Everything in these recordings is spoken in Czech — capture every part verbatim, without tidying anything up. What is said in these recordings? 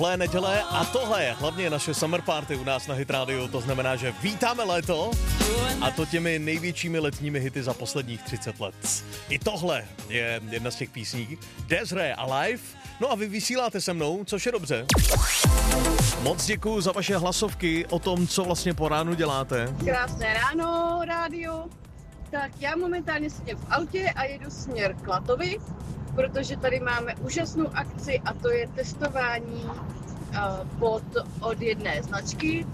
Tohle je neděle a tohle je hlavně naše summer party u nás na Hit Radio. To znamená, že vítáme léto a to těmi největšími letními hity za posledních třicet let. I tohle je jedna z těch písní Des'ree Alive. No a vy vysíláte se mnou, což je dobře. Moc děkuju za vaše hlasovky o tom, co vlastně po ránu děláte. Krásné ráno, rádio. Tak já momentálně sedím v autě a jedu směr Klatovi, protože tady máme úžasnou akci a to je testování uh, pod od jedné značky.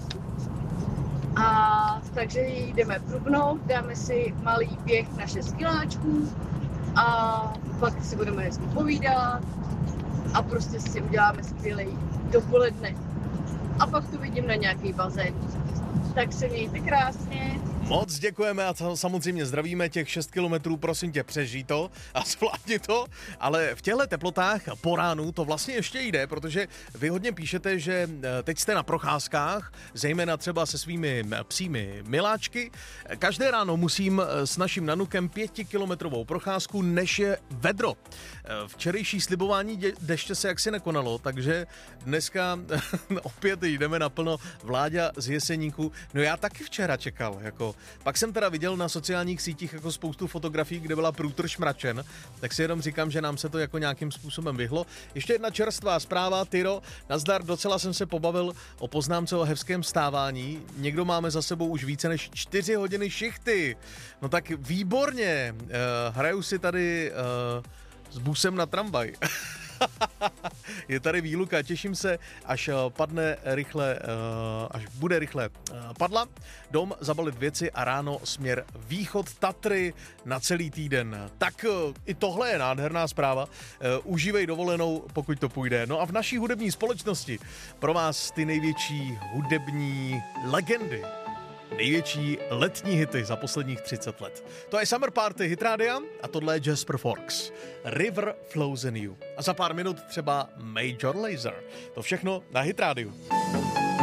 A takže jdeme prubnout, dáme si malý běh na šest kiláčků a pak si budeme hezky povídat a prostě si uděláme skvělý dopoledne. A pak tu vidím na nějaký bazén. Tak se mějte krásně. Moc děkujeme a samozřejmě zdravíme těch šest kilometrů, prosím tě, přežij to a zvládni to, ale v těchto teplotách po ránu to vlastně ještě jde, protože vy hodně píšete, že teď jste na procházkách, zejména třeba se svými psími miláčky. Každé ráno musím s naším nanukem pětikilometrovou procházku, než je vedro. Včerejší slibování deště se jaksi nekonalo, takže dneska opět jdeme naplno. Vláďa z Jeseníku. No já taky včera čekal, jako pak jsem teda viděl na sociálních sítích jako spoustu fotografií, kde byla průtrž mračen, tak si jenom říkám, že nám se to jako nějakým způsobem vyhlo. Ještě jedna čerstvá zpráva, Tyro, nazdar, docela jsem se pobavil o poznámce o hezkém stávání. Někdo máme za sebou už více než čtyři hodiny šichty. No tak výborně, uh, hraju si tady uh, s busem na tramvaj. Je tady výluka, těším se, až padne rychle, až bude rychle padla, dom, zabalit věci a ráno směr východ Tatry na celý týden. Tak i tohle je nádherná zpráva. Užívej dovolenou, pokud to půjde. No a v naší hudební společnosti pro vás ty největší hudební legendy. Největší letní hity za posledních třicet let. To je Summer Party Hit Rádia a tohle je Jasper Forks. River Flows in You. A za pár minut třeba Major Lazer. To všechno na Hit Rádiu.